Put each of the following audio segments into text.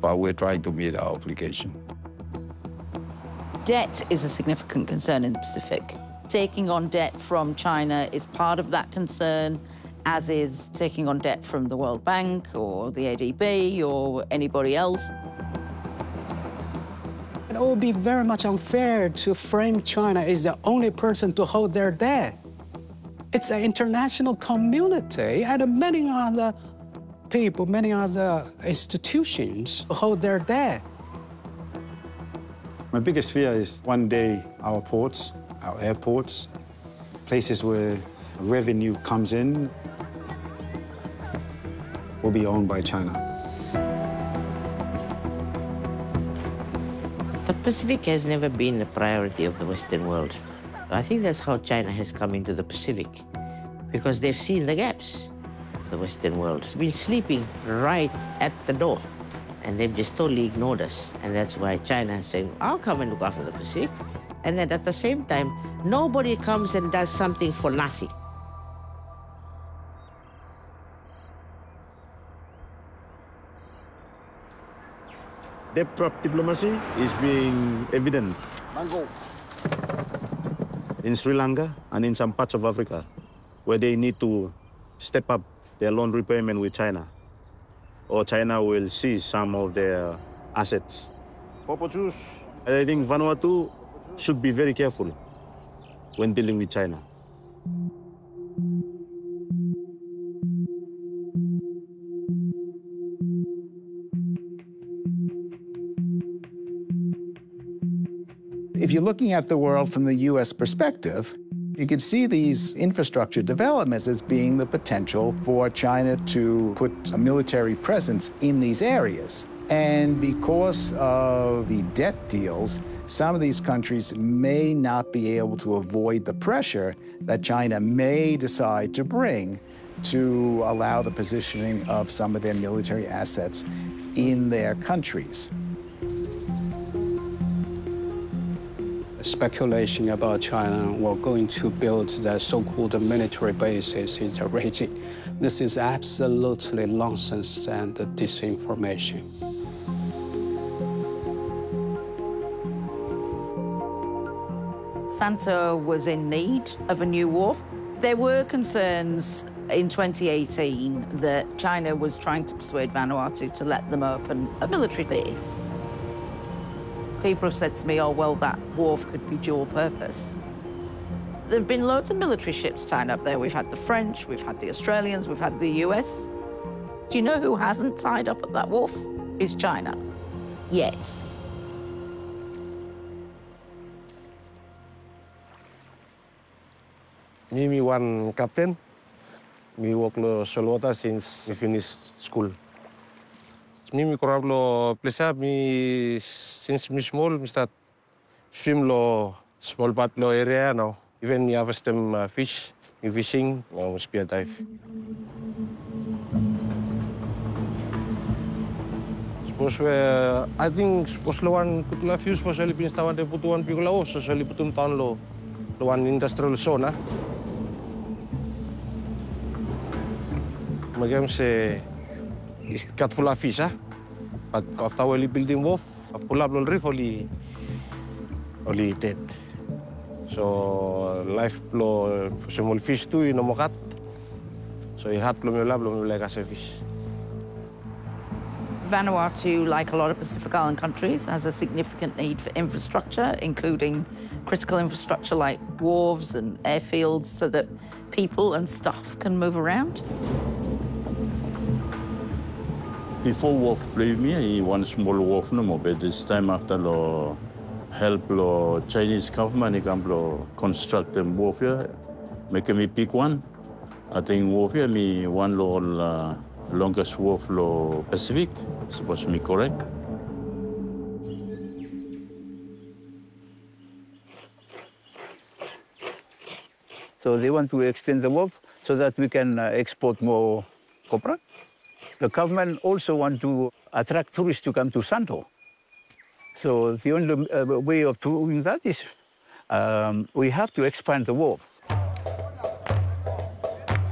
but we're trying to meet our obligation. Debt is a significant concern in the Pacific. Taking on debt from China is part of that concern, as is taking on debt from the World Bank or the ADB or anybody else. It would be very much unfair to frame China as the only person to hold their debt. It's an international community and many other people, many other institutions hold their debt. My biggest fear is one day our ports, our airports, places where revenue comes in, will be owned by China. The Pacific has never been a priority of the Western world. I think that's how China has come into the Pacific, because they've seen the gaps. The Western world has been sleeping right at the door, and they've just totally ignored us. And that's why China is saying, I'll come and look after the Pacific. And then at the same time, nobody comes and does something for nothing. Depth of diplomacy is being evident in Sri Lanka and in some parts of Africa, where they need to step up their loan repayment with China, or China will seize some of their assets. I think Vanuatu should be very careful when dealing with China. If you're looking at the world from the U.S. perspective, you could see these infrastructure developments as being the potential for China to put a military presence in these areas. And because of the debt deals, some of these countries may not be able to avoid the pressure that China may decide to bring to allow the positioning of some of their military assets in their countries. Speculation about China were going to build the so-called military bases in the region. This is absolutely nonsense and disinformation. Santo was in need of a new wharf. There were concerns in 2018 that China was trying to persuade Vanuatu to let them open a military base. People have said to me, oh, well, that wharf could be dual purpose. There have been loads of military ships tied up there. We've had the French, we've had the Australians, we've had the US. Do you know who hasn't tied up at that wharf? It's China. Yet. Me one captain. Me work lo Solwata since we finished school. Me korab lo plesa me since me small me start swim lo small part lo area now. Even me harvest them fish, me fishing, spear dive. Suppose I think suppose lo one kutla fuse suppose ali pinstawan de putuan pigulao so ali putun town lo one industrial zone. Magam se is cut full of fish, but after we building wharf, full of reef only dead. So life lo small fish too in mokat. So he had plum like as a fish. Vanuatu, like a lot of Pacific Island countries, has a significant need for infrastructure, including critical infrastructure like wharves and airfields, so that people and stuff can move around. Before wharf play me, one small wharf no more, but this time after lo help lo Chinese government come lo construct them wharf here, make me pick one. I think wharf here me one lo longest wharf lo Pacific, supposed to be correct. So they want to extend the wharf so that we can export more copra. The government also want to attract tourists to come to Santo. So the only way of doing that is we have to expand the wharf.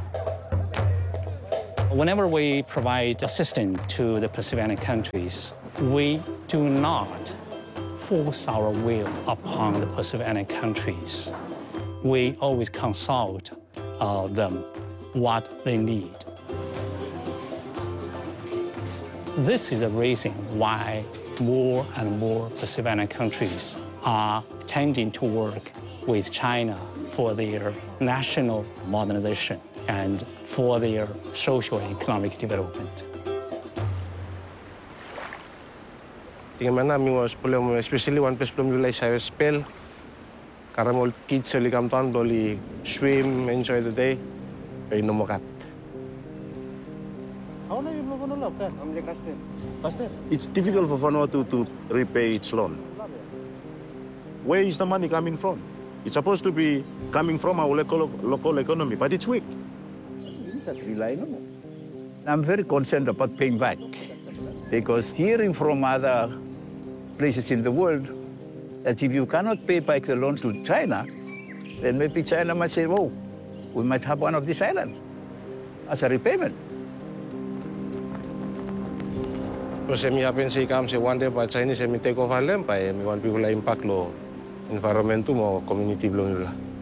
Whenever we provide assistance to the Pacific Island countries, we do not force our will upon the Pacific countries. We always consult them what they need. This is the reason why more and more Pacific countries are tending to work with China for their national modernization and for their social and economic development. Tingnan namin was problem, especially one place problem like I spell. Karamol kids only come down, only swim, enjoy the day. Kay no makat. It's difficult for Vanuatu to repay its loan. Where is the money coming from? It's supposed to be coming from our local economy, but it's weak. I'm very concerned about paying back because hearing from other places in the world that if you cannot pay back the loan to China, then maybe China might say, oh, we might have one of these islands as a repayment. So mi happen si kam si one day pa Chinese mi take over land pa mi one people impact lo environment mo community belum nila.